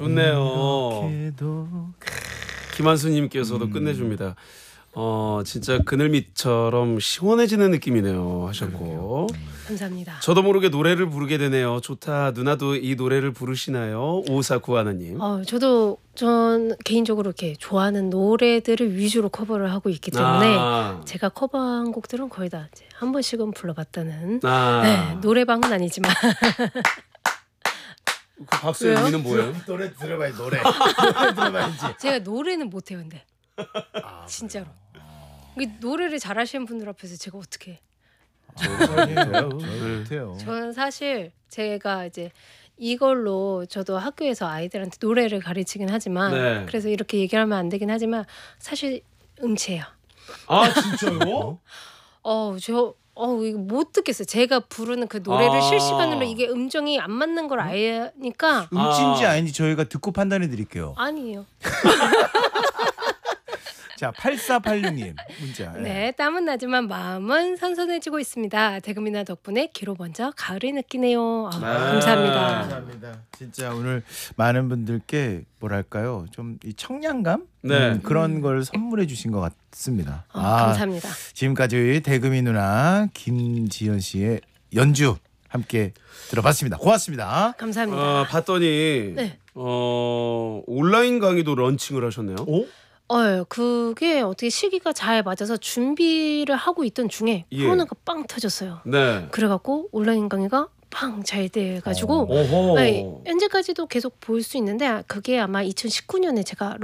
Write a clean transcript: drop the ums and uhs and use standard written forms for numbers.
좋네요. 김한수님께서도 끝내줍니다. 진짜 그늘밑처럼 시원해지는 느낌이네요 하셨고. 감사합니다. 저도 모르게 노래를 부르게 되네요. 좋다. 누나도 이 노래를 부르시나요? 5491님. 전 개인적으로 이렇게 좋아하는 노래들을 위주로 커버를 하고 있기 때문에 제가 커버한 곡들은 거의 다 이제 한 번씩은 불러봤다는 네, 노래방은 아니지만 그 박수의 의미는 뭐예요? 노래 들어봐야지. 노래 들어봐야지. 제가 노래는 못해요. 근데 진짜로 노래를 잘하시는 분들 앞에서 제가 어떻게 못해요. 저는 사실 제가 이제 이걸로 저도 학교에서 아이들한테 노래를 가르치긴 하지만 네. 그래서 이렇게 얘기하면 안 되긴 하지만 사실 음치예요. 아 진짜요? 이거 못 듣겠어요. 제가 부르는 그 노래를 실시간으로 이게 음정이 안 맞는 걸 아니까 음치인지 아닌지 저희가 듣고 판단해 드릴게요. 아니에요. 자, 8486님 문자. 네, 땀은 나지만 마음은 선선해지고 있습니다. 대금이나 덕분에 귀로 먼저 가을이 느끼네요. 감사합니다. 감사합니다. 진짜 오늘 많은 분들께 뭐랄까요, 좀 이 청량감 네. 그런 걸 선물해 주신 것 같습니다. 감사합니다. 지금까지 대금이 누나 김지연 씨의 연주 함께 들어봤습니다. 고맙습니다. 감사합니다. 봤더니 네. 온라인 강의도 런칭을 하셨네요. 오? 그게 어떻게 시기가 잘 맞아서 준비를 하고 있던 중에 예. 코로나가 빵 터졌어요. 네. 그래갖고 온라인 강의가 빵 잘 돼가지고 오호. 네, 현재까지도 계속 볼 수 있는데 그게 아마 2019년에 제가